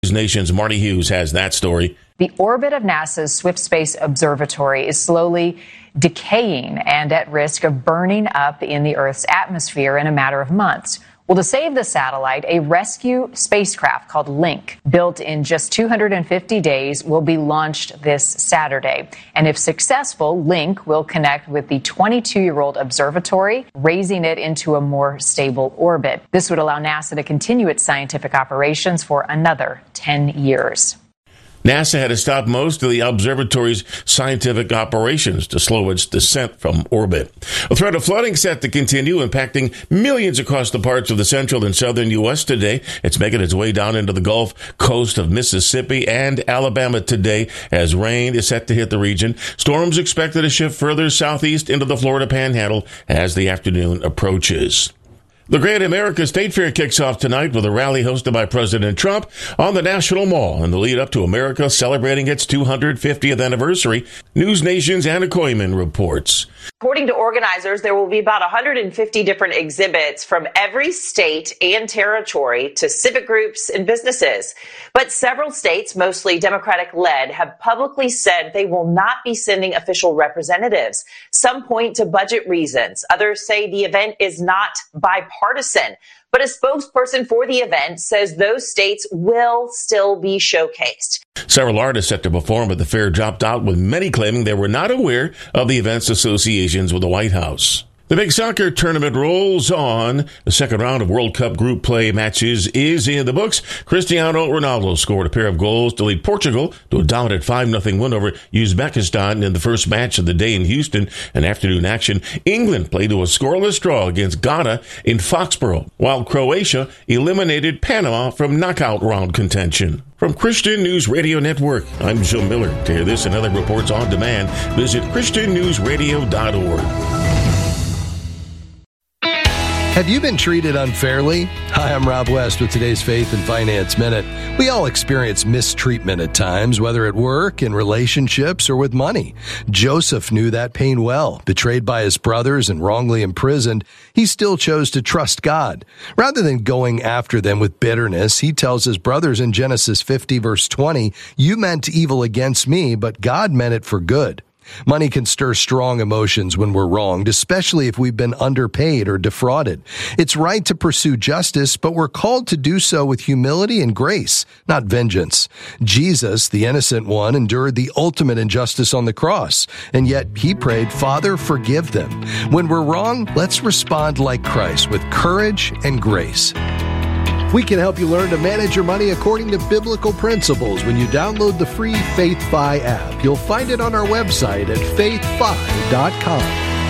Nation's Marty Hughes has that story. The orbit of NASA's Swift Space Observatory is slowly decaying and at risk of burning up in the Earth's atmosphere in a matter of months. Well, to save the satellite, a rescue spacecraft called Link, built in just 250 days, will be launched this Saturday. And if successful, Link will connect with the 22-year-old observatory, raising it into a more stable orbit. This would allow NASA to continue its scientific operations for another 10 years. NASA had to stop most of the observatory's scientific operations to slow its descent from orbit. A threat of flooding set to continue, impacting millions across the parts of the central and southern U.S. today. It's making its way down into the Gulf Coast of Mississippi and Alabama today as rain is set to hit the region. Storms expected to shift further southeast into the Florida Panhandle as the afternoon approaches. The Great America State Fair kicks off tonight with a rally hosted by President Trump on the National Mall in the lead up to America celebrating its 250th anniversary. News Nation's Anna Koyman reports. According to organizers, there will be about 150 different exhibits from every state and territory to civic groups and businesses. But several states, mostly Democratic-led, have publicly said they will not be sending official representatives. Some point to budget reasons. Others say the event is not bipartisan. But a spokesperson for the event says those states will still be showcased. Several artists set to perform at the fair dropped out, with many claiming they were not aware of the event's associations with the White House. The big soccer tournament rolls on. The second round of World Cup group play matches is in the books. Cristiano Ronaldo scored a pair of goals to lead Portugal to a dominant 5-0 win over Uzbekistan in the first match of the day in Houston. An afternoon action, England played to a scoreless draw against Ghana in Foxborough, while Croatia eliminated Panama from knockout round contention. From Christian News Radio Network, I'm Joe Miller. To hear this and other reports on demand, visit christiannewsradio.org. Have you been treated unfairly? Hi, I'm Rob West with today's Faith and Finance Minute. We all experience mistreatment at times, whether at work, in relationships, or with money. Joseph knew that pain well. Betrayed by his brothers and wrongly imprisoned, he still chose to trust God. Rather than going after them with bitterness, he tells his brothers in Genesis 50, verse 20, "You meant evil against me, but God meant it for good." Money can stir strong emotions when we're wronged, especially if we've been underpaid or defrauded. It's right to pursue justice, but we're called to do so with humility and grace, not vengeance. Jesus, the innocent one, endured the ultimate injustice on the cross, and yet he prayed, "Father, forgive them." When we're wrong, let's respond like Christ with courage and grace. We can help you learn to manage your money according to biblical principles when you download the free FaithFi app. You'll find it on our website at faithfi.com.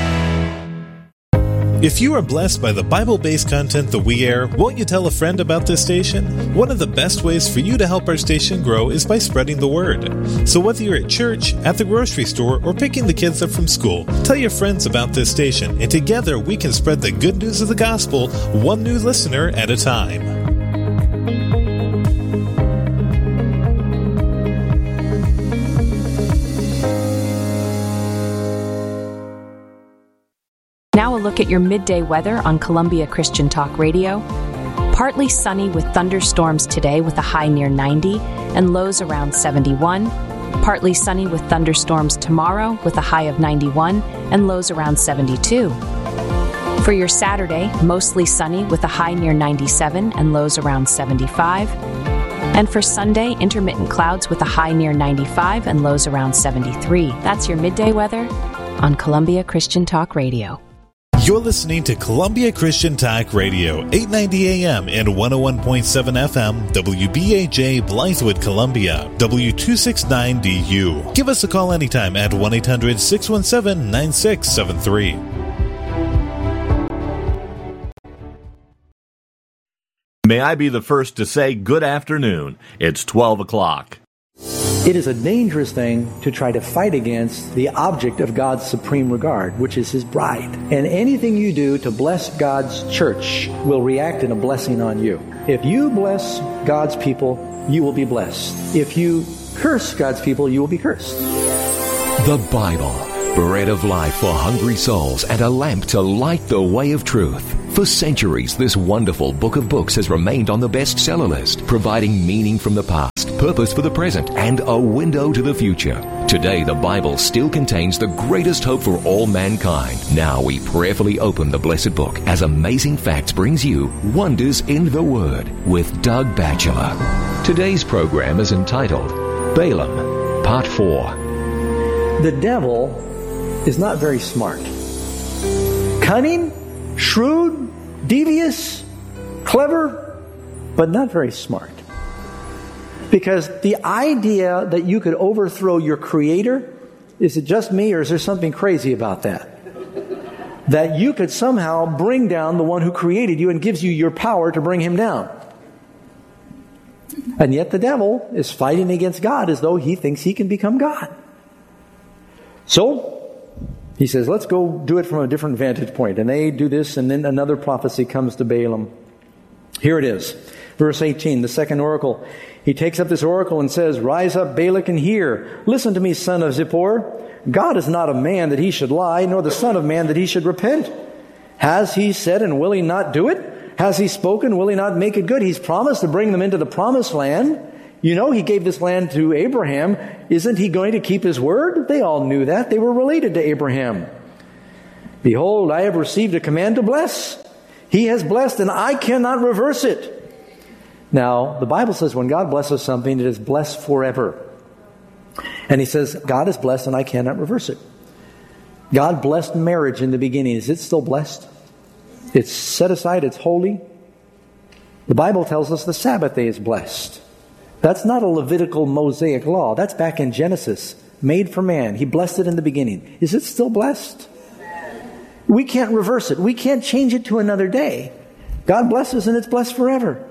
If you are blessed by the Bible-based content that we air, won't you tell a friend about this station? One of the best ways for you to help our station grow is by spreading the word. So whether you're at church, at the grocery store, or picking the kids up from school, tell your friends about this station, and together we can spread the good news of the gospel, one new listener at a time. Now a look at your midday weather on Columbia Christian Talk Radio. Partly sunny with thunderstorms today with a high near 90 and lows around 71. Partly sunny with thunderstorms tomorrow with a high of 91 and lows around 72. For your Saturday, mostly sunny with a high near 97 and lows around 75. And for Sunday, intermittent clouds with a high near 95 and lows around 73. That's your midday weather on Columbia Christian Talk Radio. You're listening to Columbia Christian Talk Radio, 890 AM and 101.7 FM, WBAJ Blythewood, Columbia, W269DU. Give us a call anytime at 1-800-617-9673. May I be the first to say good afternoon. It's 12 o'clock. It is a dangerous thing to try to fight against the object of God's supreme regard, which is His bride. And anything you do to bless God's church will react in a blessing on you. If you bless God's people, you will be blessed. If you curse God's people, you will be cursed. The Bible, bread of life for hungry souls and a lamp to light the way of truth. For centuries, this wonderful book of books has remained on the bestseller list, providing meaning from the past, purpose for the present, and a window to the future. Today, the Bible still contains the greatest hope for all mankind. Now we prayerfully open the blessed book as Amazing Facts brings you Wonders in the Word with Doug Batchelor. Today's program is entitled Balaam, Part 4. The devil is not very smart. Cunning, shrewd, devious, clever, but not very smart. Because the idea that you could overthrow your Creator, is it just me or is there something crazy about that? That you could somehow bring down the one who created you and gives you your power to bring him down. And yet the devil is fighting against God as though he thinks he can become God. So, he says, let's go do it from a different vantage point. And they do this, and then another prophecy comes to Balaam. Here it is. Verse 18, the second oracle. He takes up this oracle and says, Rise up, Balak, and hear. Listen to me, son of Zippor. God is not a man that he should lie, nor the son of man that he should repent. Has he said, and will he not do it? Has he spoken, will he not make it good? He's promised to bring them into the promised land. You know he gave this land to Abraham. Isn't he going to keep his word? They all knew that. They were related to Abraham. Behold, I have received a command to bless. He has blessed, and I cannot reverse it. Now, the Bible says when God blesses something, it is blessed forever. And he says, God is blessed, and I cannot reverse it. God blessed marriage in the beginning. Is it still blessed? It's set aside. It's holy. The Bible tells us the Sabbath day is blessed. That's not a Levitical Mosaic law. That's back in Genesis, made for man. He blessed it in the beginning. Is it still blessed? We can't reverse it. We can't change it to another day. God blesses and it's blessed forever.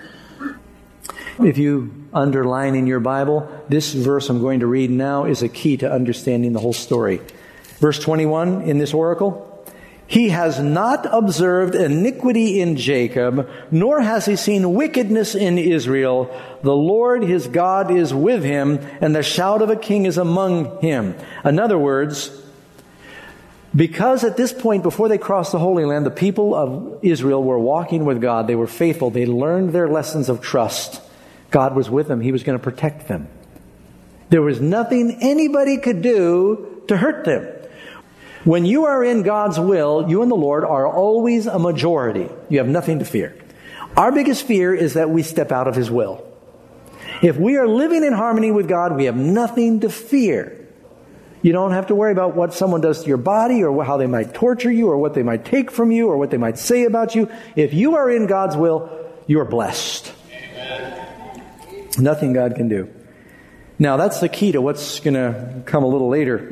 If you underline in your Bible, this verse I'm going to read now is a key to understanding the whole story. Verse 21 in this oracle. He has not observed iniquity in Jacob, nor has he seen wickedness in Israel. The Lord his God is with him, and the shout of a king is among him. In other words, because at this point, before they crossed the Holy Land, the people of Israel were walking with God. They were faithful. They learned their lessons of trust. God was with them. He was going to protect them. There was nothing anybody could do to hurt them. When you are in God's will, you and the Lord are always a majority. You have nothing to fear. Our biggest fear is that we step out of His will. If we are living in harmony with God, we have nothing to fear. You don't have to worry about what someone does to your body or how they might torture you or what they might take from you or what they might say about you. If you are in God's will, you are blessed. Nothing God can do. Now, that's the key to what's going to come a little later.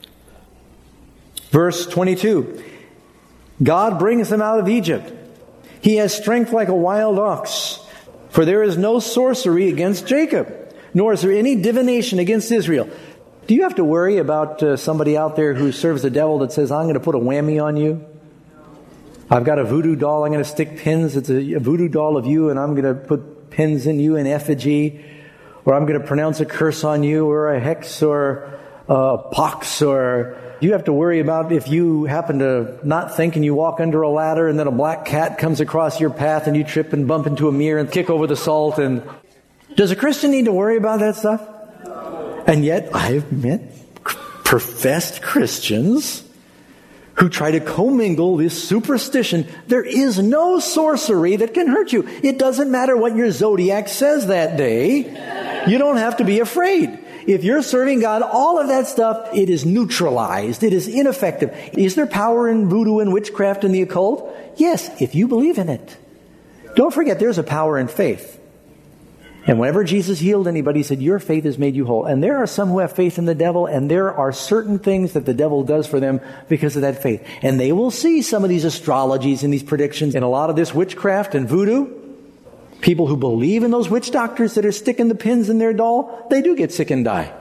Verse 22, God brings them out of Egypt. He has strength like a wild ox. For there is no sorcery against Jacob, nor is there any divination against Israel. Do you have to worry about somebody out there who serves the devil that says, I'm going to put a whammy on you? I've got a voodoo doll. I'm going to stick pins. It's a voodoo doll of you, and I'm going to put pins in you in effigy. Or I'm going to pronounce a curse on you, or a hex, or a pox, or... You have to worry about if you happen to not think and you walk under a ladder and then a black cat comes across your path and you trip and bump into a mirror and kick over the salt. And does a Christian need to worry about that stuff? And yet I've met professed Christians who try to commingle this superstition. There is no sorcery that can hurt you. It doesn't matter what your zodiac says that day. You don't have to be afraid. If you're serving God, all of that stuff, it is neutralized. It is ineffective. Is there power in voodoo and witchcraft and the occult? Yes, if you believe in it. Don't forget, there's a power in faith. And whenever Jesus healed anybody, He said, your faith has made you whole. And there are some who have faith in the devil, and there are certain things that the devil does for them because of that faith. And they will see some of these astrologies and these predictions and a lot of this witchcraft and voodoo. People who believe in those witch doctors that are sticking the pins in their doll, they do get sick and die.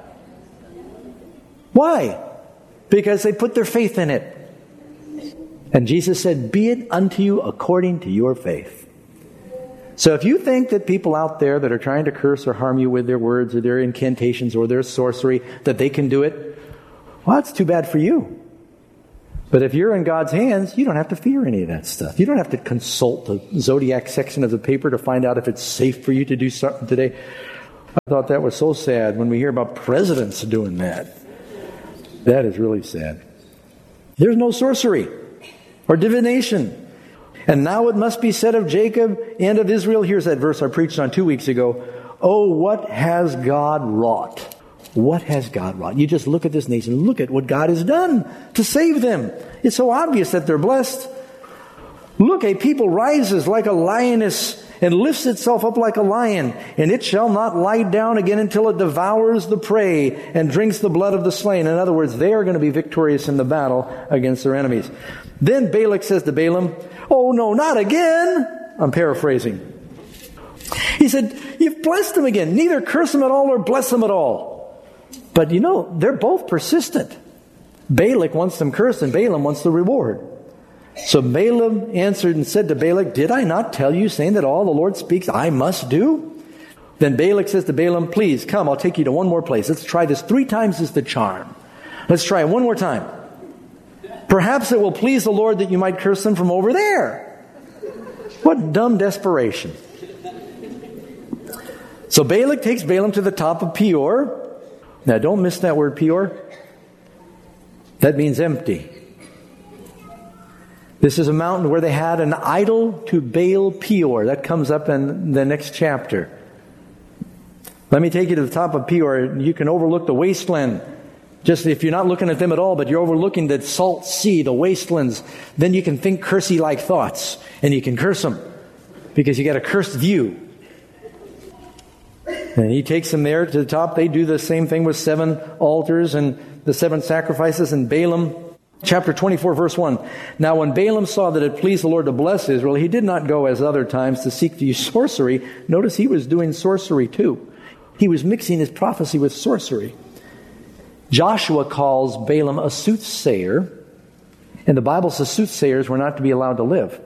Why? Because they put their faith in it. And Jesus said, be it unto you according to your faith. So if you think that people out there that are trying to curse or harm you with their words or their incantations or their sorcery, that they can do it, well, that's too bad for you. But if you're in God's hands, you don't have to fear any of that stuff. You don't have to consult the zodiac section of the paper to find out if it's safe for you to do something today. I thought that was so sad when we hear about presidents doing that. That is really sad. There's no sorcery or divination. And now it must be said of Jacob and of Israel. Here's that verse I preached on 2 weeks ago. Oh, what has God wrought? What has God wrought? You just look at this nation. Look at what God has done to save them. It's so obvious that they're blessed. Look, a people rises like a lioness and lifts itself up like a lion, and it shall not lie down again until it devours the prey and drinks the blood of the slain. In other words, they are going to be victorious in the battle against their enemies. Then Balak says to Balaam, oh no, not again. I'm paraphrasing. He said, you've blessed them again. Neither curse them at all or bless them at all. But you know, they're both persistent. Balak wants them cursed and Balaam wants the reward. So Balaam answered and said to Balak, did I not tell you, saying that all the Lord speaks I must do? Then Balak says to Balaam, please come, I'll take you to one more place. Let's try this 3 times as the charm. Let's try it one more time. Perhaps it will please the Lord that you might curse them from over there. What dumb desperation. So Balak takes Balaam to the top of Peor. Now don't miss that word Peor. That means empty. This is a mountain where they had an idol to Baal Peor. That comes up in the next chapter. Let me take you to the top of Peor. You can overlook the wasteland. Just if you're not looking at them at all, but you're overlooking the salt sea, the wastelands, then you can think cursey-like thoughts. And you can curse them. Because you got a cursed view. And he takes them there to the top. They do the same thing with 7 altars and the 7 sacrifices. And Balaam, chapter 24, verse 1. Now when Balaam saw that it pleased the Lord to bless Israel, he did not go as other times to seek to use sorcery. Notice he was doing sorcery too. He was mixing his prophecy with sorcery. Joshua calls Balaam a soothsayer. And the Bible says soothsayers were not to be allowed to live.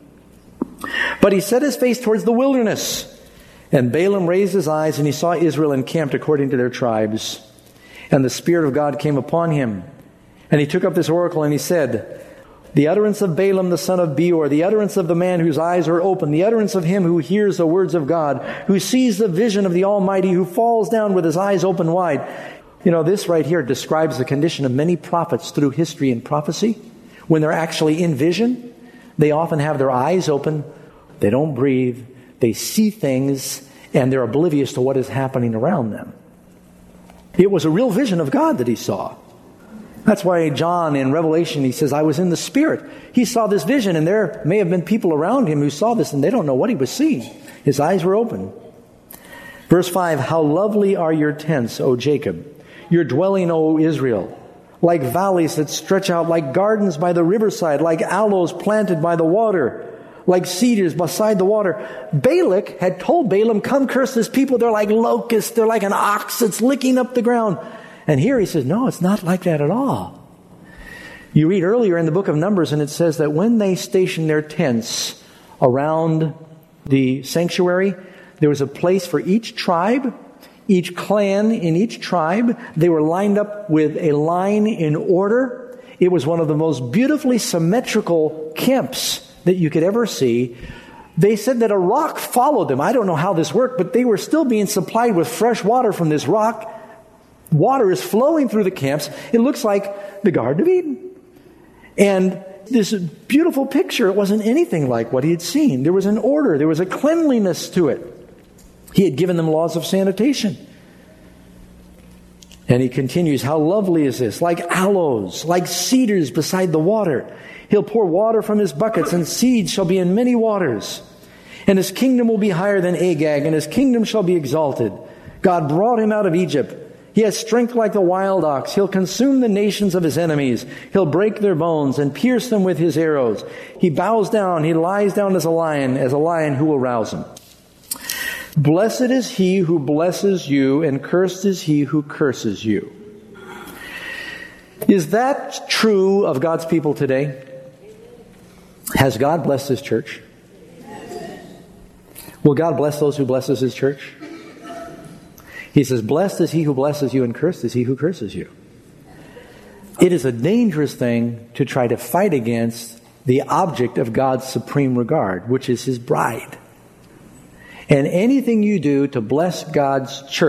But he set his face towards the wilderness. And Balaam raised his eyes, and he saw Israel encamped according to their tribes. And the Spirit of God came upon him. And he took up this oracle, and he said, the utterance of Balaam the son of Beor, the utterance of the man whose eyes are open, the utterance of him who hears the words of God, who sees the vision of the Almighty, who falls down with his eyes open wide. You know, this right here describes the condition of many prophets through history and prophecy. When they're actually in vision, they often have their eyes open. They don't breathe. They see things, and they're oblivious to what is happening around them. It was a real vision of God that he saw. That's why John in Revelation, he says, I was in the Spirit. He saw this vision, and there may have been people around him who saw this, and they don't know what he was seeing. His eyes were open. Verse 5, how lovely are your tents, O Jacob, your dwelling, O Israel, like valleys that stretch out, like gardens by the riverside, like aloes planted by the water, like cedars beside the water. Balak had told Balaam, come curse this people. They're like locusts. They're like an ox that's licking up the ground. And here he says, no, it's not like that at all. You read earlier in the book of Numbers, and it says that when they stationed their tents around the sanctuary, there was a place for each tribe, each clan in each tribe. They were lined up with a line in order. It was one of the most beautifully symmetrical camps that you could ever see. They said that a rock followed them. I don't know how this worked, but they were still being supplied with fresh water from this rock. Water is flowing through the camps. It looks like the Garden of Eden. And this beautiful picture, it wasn't anything like what he had seen. There was an order. There was a cleanliness to it. He had given them laws of sanitation. And he continues, how lovely is this? Like aloes, like cedars beside the water. He'll pour water from his buckets, and seeds shall be in many waters. And his kingdom will be higher than Agag, and his kingdom shall be exalted. God brought him out of Egypt. He has strength like the wild ox. He'll consume the nations of his enemies. He'll break their bones and pierce them with his arrows. He bows down. He lies down as a lion who will rouse him. Blessed is he who blesses you, and cursed is he who curses you. Is that true of God's people today? Has God blessed His church? Will God bless those who blesses His church? He says, blessed is he who blesses you, and cursed is he who curses you. It is a dangerous thing to try to fight against the object of God's supreme regard, which is His bride. And anything you do to bless God's church